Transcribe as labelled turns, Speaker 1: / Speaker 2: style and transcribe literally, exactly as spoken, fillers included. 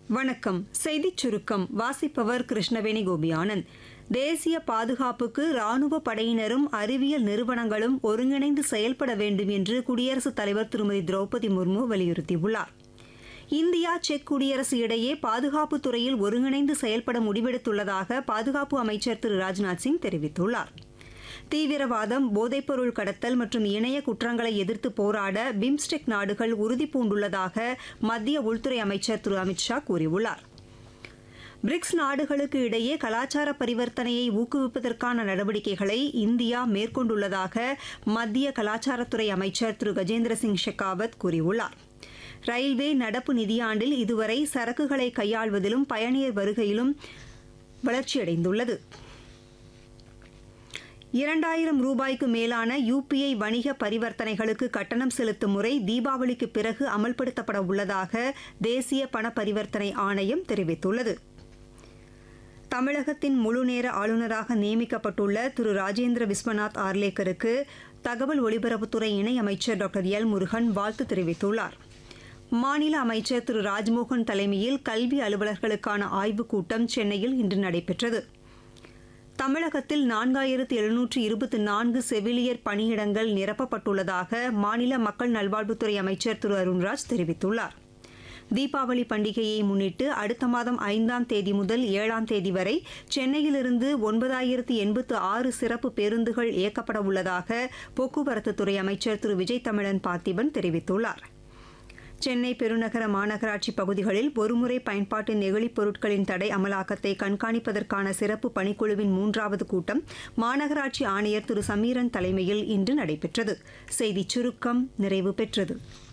Speaker 1: வணக்கம். செய்திச் சுருக்கம் வாசிப்பவர் கிருஷ்ணவேணி கோபியானந்த். தேசிய பாதுகாப்புக்கு ராணுவ படையினரும் அறிவியல் நிறுவனங்களும் ஒருங்கிணைந்து செயல்பட வேண்டும் என்று குடியரசுத் தலைவர் திருமதி திரௌபதி முர்மு வலியுறுத்தியுள்ளார். இந்தியா செக் குடியரசு இடையே பாதுகாப்புத் துறையில் ஒருங்கிணைந்து செயல்பட முடிவெடுத்துள்ளதாக பாதுகாப்பு அமைச்சர் திரு ராஜ்நாத் சிங் தெரிவித்துள்ளார். தீவிரவாதம், போதைப்பொருள் கடத்தல் மற்றும் இணைய குற்றங்களை எதிர்த்து போராட பிம்ஸ்டெக் நாடுகள் உறுதிபூண்டுள்ளதாக மத்திய உள்துறை அமைச்சர் திரு அமித் ஷா கூறியுள்ளார். பிரிக்ஸ் நாடுகளுக்கு இடையே கலாச்சார பரிவர்த்தனையை ஊக்குவிப்பதற்கான நடவடிக்கைகளை இந்தியா மேற்கொண்டுள்ளதாக மத்திய கலாச்சாரத்துறை அமைச்சர் திரு கஜேந்திர சிங் ஷெகாவத் கூறியுள்ளார். ரயில்வே நடப்பு நிதியாண்டில் இதுவரை சரக்குகளை கையாள்வதிலும் பயணியர் வருகையிலும் வளர்ச்சியடைந்துள்ளது. இரண்டாயிரம் ரூபாய்க்கு மேலான யுபிஐ வணிக பரிவர்த்தனைகளுக்கு கட்டணம் செலுத்தும் முறை தீபாவளிக்கு பிறகு அமல்படுத்தப்பட உள்ளதாக தேசிய பண பரிவர்த்தனை ஆணையம் தெரிவித்துள்ளது. தமிழகத்தின் முழுநேர ஆளுநராக நியமிக்கப்பட்டுள்ள திரு ராஜேந்திர விஸ்வநாத் ஆர்லேக்கருக்கு தகவல் ஒலிபரப்புத்துறை இணையமைச்சர் டாக்டர் எல் முருகன் வாழ்த்து தெரிவித்துள்ளார். மாநில அமைச்சர் திரு ராஜ்மோகன் தலைமையில் கல்வி அலுவலர்களுக்கான ஆய்வுக் கூட்டம் சென்னையில் இன்று நடைபெற்றது. தமிழகத்தில் நான்காயிரத்து எழுநூற்று இருபத்தி நான்கு செவிலியர் பணியிடங்கள் நிரப்பப்பட்டுள்ளதாக மாநில மக்கள் நல்வாழ்வுத்துறை அமைச்சர் திரு அருண்ராஜ் தெரிவித்துள்ளார். தீபாவளி பண்டிகையை முன்னிட்டு அடுத்த மாதம் ஐந்தாம் தேதி முதல் ஏழாம் தேதி வரை சென்னையிலிருந்து ஒன்பதாயிரத்து எண்பத்து ஆறு சிறப்பு பேருந்துகள் இயக்கப்பட உள்ளதாக போக்குவரத்துத்துறை அமைச்சர் திரு விஜய் தமிழன் பார்த்திபன் தெரிவித்துள்ளார். சென்னை பெருநகர மாநகராட்சி பகுதிகளில் ஒருமுறை பயன்பாட்டு நெகிழிப் பொருட்களின் தடை அமலாக்கத்தை கண்காணிப்பதற்கான சிறப்பு பணிக்குழுவின் மூன்றாவது கூட்டம் மாநகராட்சி ஆணையர் திரு சமீரன் தலைமையில் இன்று நடைபெற்றது. செய்திச் சுருக்கம் நிறைவு பெற்றது.